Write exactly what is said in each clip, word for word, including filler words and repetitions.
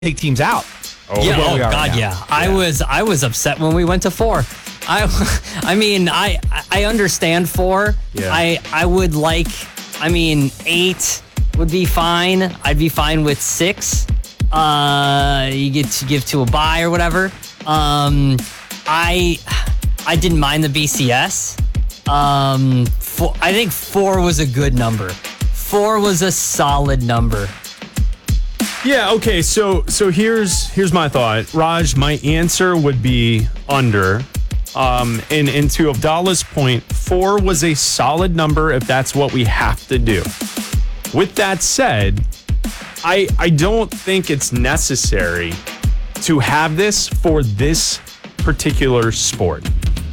take teams out. Oh, yeah, oh we are God, right yeah. now. I Yeah. was I was upset when we went to four. I I mean, I I understand four. Yeah. I I would like I mean, eight would be fine. I'd be fine with six. Uh you get to give to a bye or whatever. Um I I didn't mind the B C S. Um four, I think four was a good number. Four was a solid number. Yeah, okay, so so here's here's my thought. Raj, my answer would be under. Um, and, and to Abdallah's point, four was a solid number if that's what we have to do. With that said, I I don't think it's necessary to have this for this particular sport.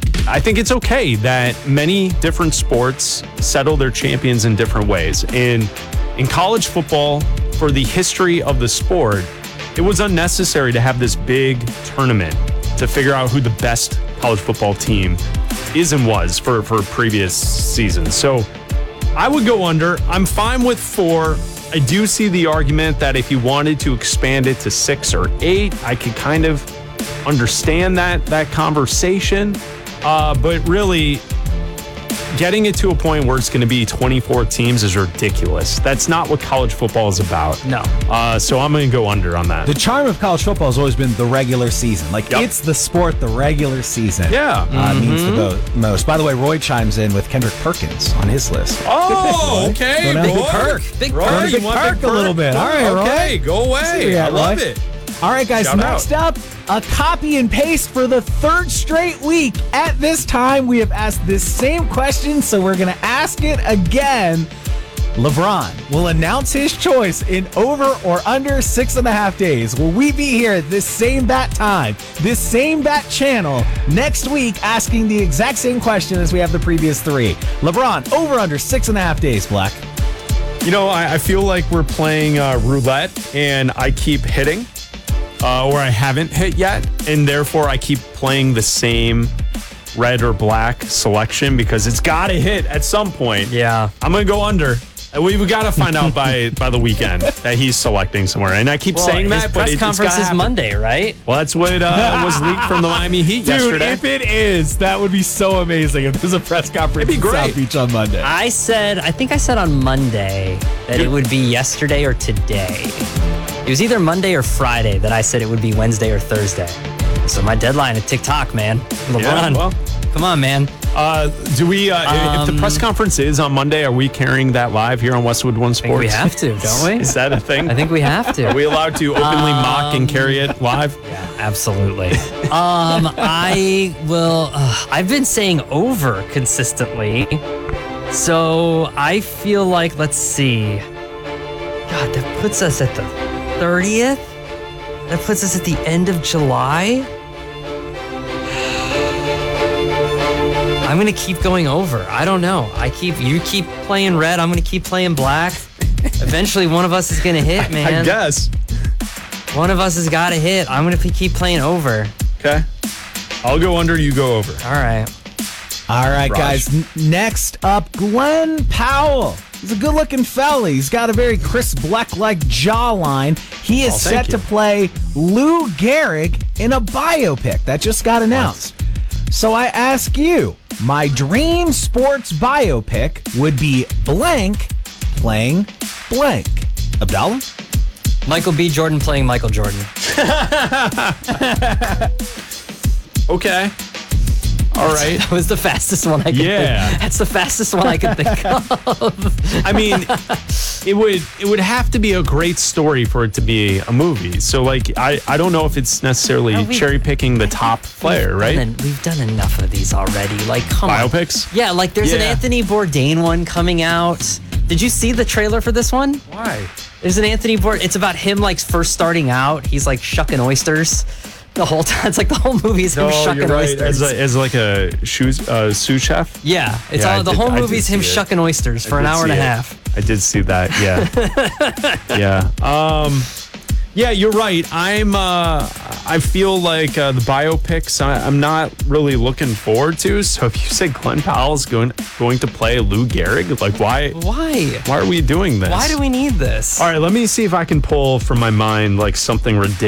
I think it's okay that many different sports settle their champions in different ways. And in college football, for the history of the sport, it was unnecessary to have this big tournament to figure out who the best college football team is and was for, for previous seasons. So I would go under. I'm fine with four. I do see the argument that if you wanted to expand it to six or eight, I could kind of understand that that conversation. Uh, but really, getting it to a point where it's going to be twenty-four teams is ridiculous. That's not what college football is about. No. Uh, so I'm going to go under on that. The charm of college football has always been the regular season. Like, Yep. it's the sport the regular season Yeah. uh, means the bo- most. By the way, Roy chimes in with Kendrick Perkins on his list. Oh, okay. Go down Roy. Big Perk. Big Roy, Perk. you Big want Perk Big a little bit. All right, Roy. Okay, go See away. where I you're love at, Roy. it. All right, guys, Shout next out. up, a copy and paste for the third straight week. At this time, we have asked this same question, so we're going to ask it again. LeBron will announce his choice in over or under six and a half days. Will we be here at this same bat time, this same bat channel next week asking the exact same question as we have the previous three? LeBron, over under six and a half days, Black. You know, I, I feel like we're playing uh, roulette, and I keep hitting, uh, or I haven't hit yet, and therefore I keep playing the same red or black selection because it's got to hit at some point. Yeah. I'm going to go under. And we we got to find out by by the weekend that he's selecting somewhere. And I keep Well, saying his that, but press it, it's conference gotta is happen. Monday, right? Well, that's what uh, was leaked from the Miami Heat Dude, yesterday. if it is, that would be so amazing if there's a press conference It'd be in great. South Beach on Monday. I said, I think I said on Monday that it would be yesterday or today. It was either Monday or Friday that I said it would be Wednesday or Thursday. So my deadline at TikTok, man. LeBron, Yeah, well. come on, man. Uh, do we, uh, if the Um, press conference is on Monday, are we carrying that live here on Westwood One I Sports? think we have to, don't we? Is that a thing? I think we have to. Are we allowed to openly mock and Um, carry it live? Yeah, absolutely. um, I will. Uh, I've been saying over consistently, so I feel like let's see. God, that puts us at the thirtieth. That puts us at the end of July. I'm gonna keep going over. I don't know. I keep you keep playing red. I'm gonna keep playing black. Eventually, one of us is gonna hit, man. I guess. One of us has got to hit. I'm going to keep playing over. Okay. I'll go under, you go over. All right. All right, Raj. guys. N- next up, Glenn Powell. He's a good-looking fella. He's got a very Chris Black-like jawline. He is Oh, set thank to you. play Lou Gehrig in a biopic that just got announced. So I ask you, my dream sports biopic would be blank playing blank. Abdallah? Michael B. Jordan playing Michael Jordan. Okay. All right. That was the fastest one I could Yeah. think. That's the fastest one I could think of. I mean, it would it would have to be a great story for it to be a movie. So, like, I, I don't know if it's necessarily No, we- cherry picking the top player, We've right? done- We've done enough of these already. Like, come on. Biopics? Yeah, like there's an Yeah. Anthony Bourdain one coming out. Did you see the trailer for this one? Why? There's an Anthony Bourdain. It's about him like first starting out. He's like shucking oysters the whole time. It's like the whole movie is him No, shucking you're right. oysters. As, a, as like a shoes, uh, sous chef? yeah, it's Yeah, I all the did- whole I did movie's him see it. shucking oysters for I an did hour and a see it. half. I did see that. Yeah. yeah. Um, yeah, you're right. I'm. Uh, I feel like uh, the biopics I, I'm not really looking forward to. So if you say Glenn Powell's going going to play Lou Gehrig, like why? Why? Why are we doing this? Why do we need this? All right, let me see if I can pull from my mind like something ridiculous.